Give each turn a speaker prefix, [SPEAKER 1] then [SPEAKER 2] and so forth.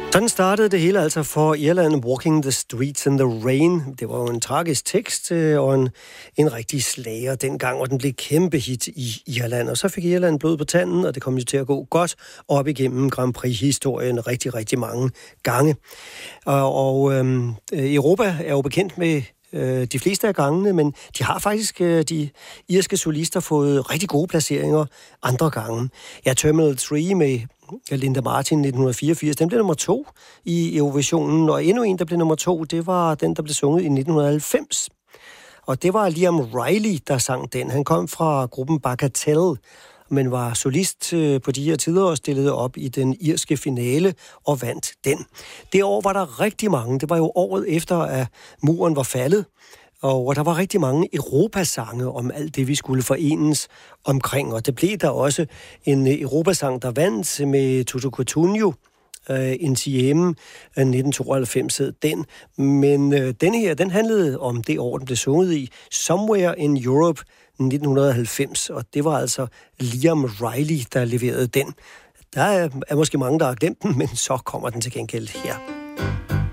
[SPEAKER 1] Sådan startede det hele altså for Irland, Walking the Streets in the Rain. Det var jo en tragisk tekst og en rigtig slager dengang, og den blev kæmpe hit i Irland. Og så fik Irland blod på tanden, og det kom jo til at gå godt op igennem Grand Prix-historien rigtig, rigtig mange gange. Europa er jo bekendt med de fleste af gangene, men de har faktisk, de irske solister, fået rigtig gode placeringer andre gange. Ja, Terminal 3 med Linda Martin 1984, den blev nummer 2 i Eurovisionen, og endnu en, der blev nummer 2, det var den, der blev sunget i 1990. Og det var Liam Riley, der sang den. Han kom fra gruppen Bagatelle, men var solist på de her tider og stillede op i den irske finale og vandt den. Det år var der rigtig mange. Det var jo året efter, at muren var faldet, og der var rigtig mange europasange om alt det, vi skulle forenes omkring. Og det blev der også en europasang, der vandt med Tutu Cutugno, Insieme 1992 hed den. Men den her, den handlede om det år, den blev sunget i, Somewhere in Europe 1990, og det var altså Liam Riley, der leverede den. Der er måske mange, der har glemt den, men så kommer den til gengæld her.